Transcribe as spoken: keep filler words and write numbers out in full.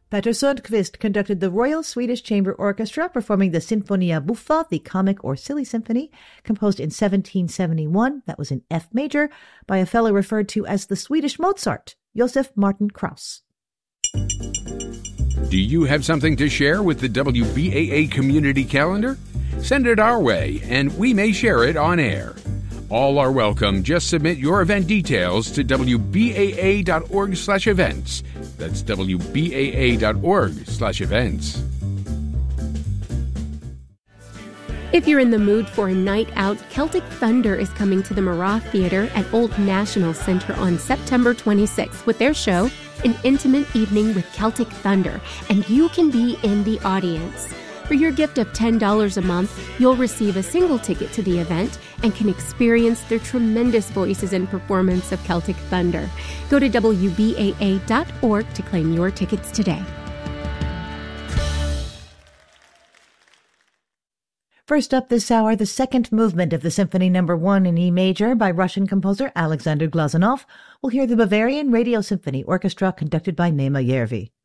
Petter Sundqvist conducted the Royal Swedish Chamber Orchestra performing the Sinfonia Buffa, the comic or silly symphony, composed in seventeen seventy-one, that was in F major, by a fellow referred to as the Swedish Mozart, Josef Martin Krauss. Do you have something to share with the W B A A community calendar? Send it our way, and we may share it on air. All are welcome. Just submit your event details to W B A A dot org slash events. That's W B A A dot org slash events. If you're in the mood for a night out, Celtic Thunder is coming to the Marat Theater at Old National Center on September twenty-sixth with their show, An Intimate Evening with Celtic Thunder, and you can be in the audience. For your gift of ten dollars a month, you'll receive a single ticket to the event and can experience their tremendous voices and performance of Celtic Thunder. Go to W B A A dot org to claim your tickets today. First up this hour, the second movement of the Symphony Number One in E major by Russian composer Alexander Glazunov. We'll hear the Bavarian Radio Symphony Orchestra conducted by Nema Järvi.